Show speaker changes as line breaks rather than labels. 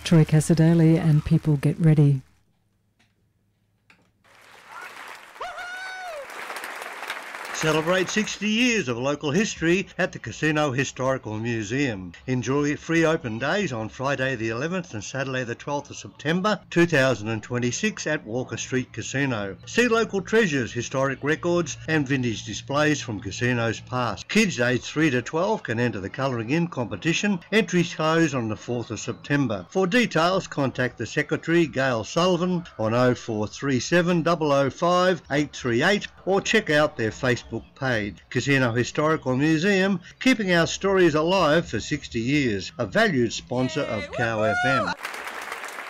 Troy Casadale and People Get Ready.
Celebrate 60 years of local history at the Casino Historical Museum. Enjoy free open days on Friday the 11th and Saturday the 12th of September 2026 at Walker Street Casino. See local treasures, historic records and vintage displays from casinos past. Kids aged 3 to 12 can enter the Colouring In competition. Entries close on the 4th of September. For details, contact the Secretary, Gail Sullivan, on 0437 005 838 or check out their Facebook page. Casino Historical Museum, keeping our stories alive for 60 years. A valued sponsor of Cow FM.